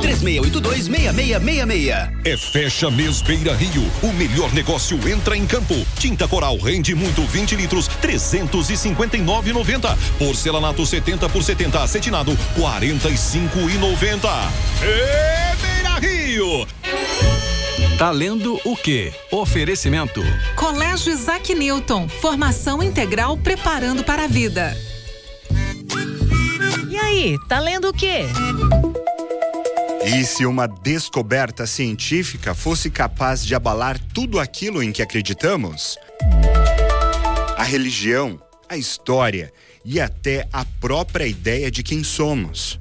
3682-6666. É Fecha Mês Beira Rio. O melhor negócio entra em campo. Tinta Coral rende muito 20 litros, R$ 359,90. Porcelanato 70 por 70 acetinado, R$ 45,90. Beira Rio. Tá lendo o quê? Oferecimento. Colégio Isaac Newton. Formação integral preparando para a vida. E aí, tá lendo o quê? E se uma descoberta científica fosse capaz de abalar tudo aquilo em que acreditamos? A religião, a história e até a própria ideia de quem somos.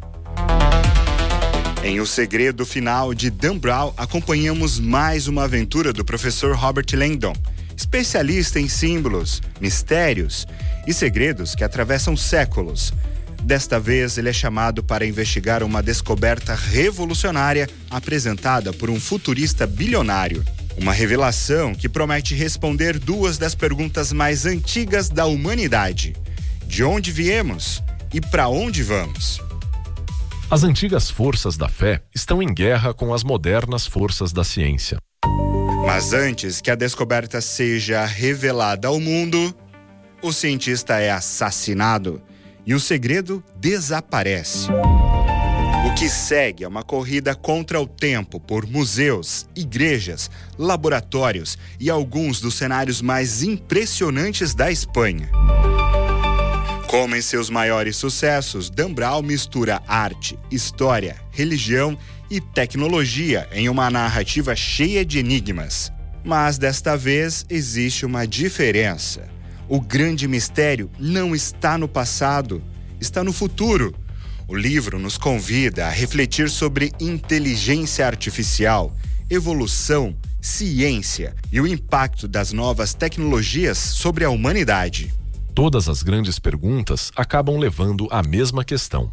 Em O Segredo Final de Dan Brown, acompanhamos mais uma aventura do professor Robert Langdon, especialista em símbolos, mistérios e segredos que atravessam séculos. Desta vez, ele é chamado para investigar uma descoberta revolucionária apresentada por um futurista bilionário. Uma revelação que promete responder duas das perguntas mais antigas da humanidade: de onde viemos e para onde vamos? As antigas forças da fé estão em guerra com as modernas forças da ciência. Mas antes que a descoberta seja revelada ao mundo, o cientista é assassinado e o segredo desaparece. O que segue é uma corrida contra o tempo por museus, igrejas, laboratórios e alguns dos cenários mais impressionantes da Espanha. Como em seus maiores sucessos, Dan Brown mistura arte, história, religião e tecnologia em uma narrativa cheia de enigmas. Mas desta vez existe uma diferença. O grande mistério não está no passado, está no futuro. O livro nos convida a refletir sobre inteligência artificial, evolução, ciência e o impacto das novas tecnologias sobre a humanidade. Todas as grandes perguntas acabam levando à mesma questão.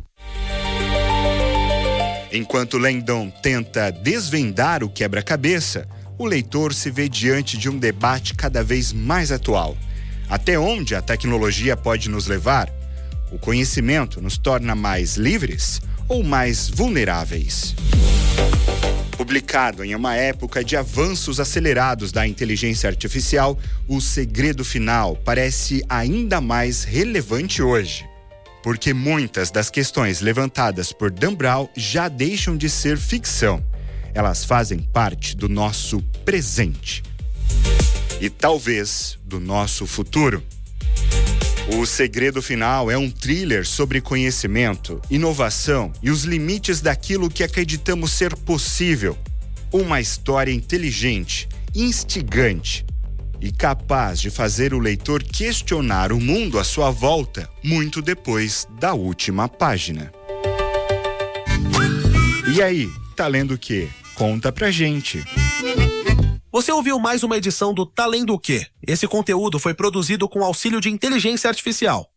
Enquanto Langdon tenta desvendar o quebra-cabeça, o leitor se vê diante de um debate cada vez mais atual. Até onde a tecnologia pode nos levar? O conhecimento nos torna mais livres ou mais vulneráveis? Publicado em uma época de avanços acelerados da inteligência artificial, O Segredo Final parece ainda mais relevante hoje. Porque muitas das questões levantadas por Dan Brown já deixam de ser ficção. Elas fazem parte do nosso presente. E talvez do nosso futuro. O Segredo Final é um thriller sobre conhecimento, inovação e os limites daquilo que acreditamos ser possível. Uma história inteligente, instigante e capaz de fazer o leitor questionar o mundo à sua volta muito depois da última página. E aí, tá lendo o quê? Conta pra gente. Você ouviu mais uma edição do Tá Lendo o Quê? Esse conteúdo foi produzido com auxílio de inteligência artificial.